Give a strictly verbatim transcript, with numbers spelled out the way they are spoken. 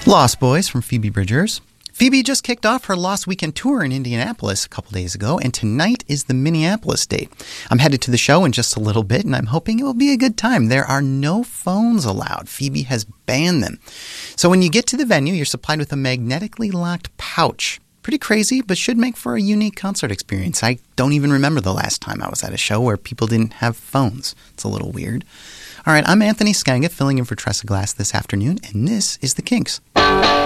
Lost Boys from Phoebe Bridgers. Phoebe just kicked off her Lost Weekend tour in Indianapolis a couple days ago, and tonight is the Minneapolis date. I'm headed to the show in just a little bit, and I'm hoping it will be a good time. There are no phones allowed. Phoebe has banned them. So when you get to the venue, you're supplied with a magnetically locked pouch. Pretty crazy, but should make for a unique concert experience. I don't even remember the last time I was at a show where people didn't have phones. It's a little weird. All right, I'm Anthony Skanga, filling in for Tressa Glass this afternoon, and this is The Kinks.